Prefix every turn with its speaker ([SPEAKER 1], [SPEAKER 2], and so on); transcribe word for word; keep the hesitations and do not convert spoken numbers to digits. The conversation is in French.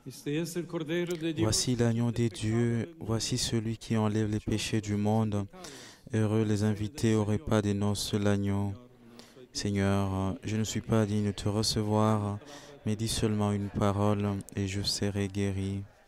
[SPEAKER 1] Voici l'agneau des dieux, voici celui qui enlève les péchés du monde. Heureux les invités au repas des noces de l'agneau. Seigneur, je ne suis pas digne de te recevoir, mais dis seulement une parole et je serai guéri.